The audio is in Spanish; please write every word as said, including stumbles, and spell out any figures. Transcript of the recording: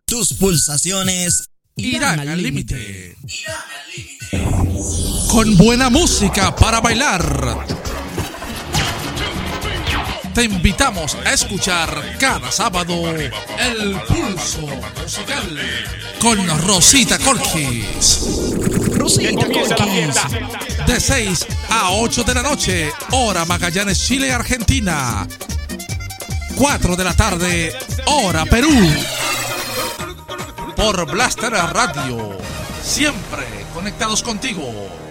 Tus pulsaciones irán al límite. Con buena música para bailar. Te invitamos a escuchar cada sábado El Pulso Musical con Rosita Corquis. Rosita Corquis. De seis a ocho de la noche, hora Magallanes, Chile, Argentina. cuatro de la tarde, hora Perú. Por Blaster Radio. Siempre conectados contigo.